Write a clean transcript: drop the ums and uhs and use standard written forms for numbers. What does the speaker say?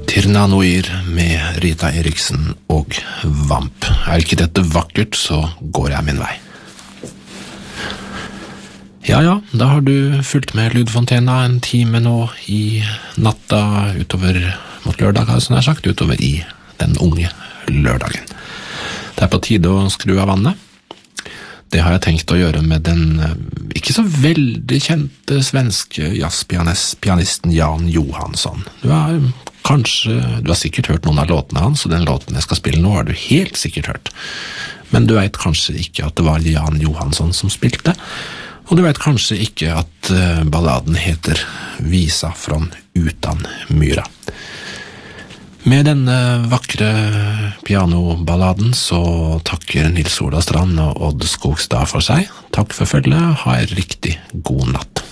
Tirnanoir med Rita Eriksen og Vamp. Er ikke dette vakkert, så går jeg min vei. Ja, da har du fulgt med Lydfontena en time nå i natta utover mot lørdag, har jeg sånn sagt, utover i den unge lørdagen. Det er på tide å skru av vannet. Det har jeg tenkt å gjøre med den ikke så veldig kjente svenske jazzpianisten Jan Johansson. Du har sikkert hørt noen av låtene hans, og den låten jeg skal spille nå har du helt sikkert hørt. Men du vet kanskje ikke at det var Jan Johansson som spilte, og du vet kanskje ikke at balladen heter Visa från utan myra. Med denne vakre pianoballaden så takker Nils Ola Strand og Odd Skogstad for seg. Takk for følget, ha en riktig god natt.